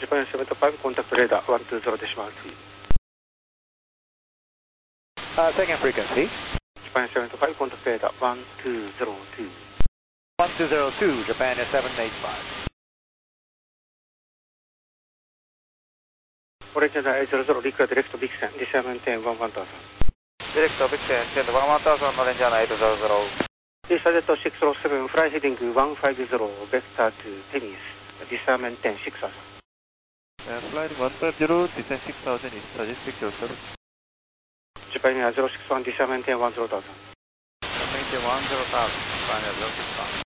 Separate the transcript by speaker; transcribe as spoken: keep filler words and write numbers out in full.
Speaker 1: Japan seven five, contact radar one two zero decimal two.
Speaker 2: Uh, second frequency.
Speaker 1: Japan seven five, contact radar one two zero two.
Speaker 2: one two zero two, Japan seven eight five.
Speaker 1: Orange eight zero zero, request direct to Vixen, December maintain one one thousand.
Speaker 2: Direct to Vixen, send one one thousand, Orange eight zero zero.
Speaker 1: Eastern Jet six zero seven, fly heading one five zero, vector to Tennis, December maintain six thousand.
Speaker 3: Uh, flight one five zero, descent six thousand, is suggested your service.
Speaker 1: Japan zero six one, December maintain one zero thousand.
Speaker 2: Maintain one zero thousand, Japan zero six one.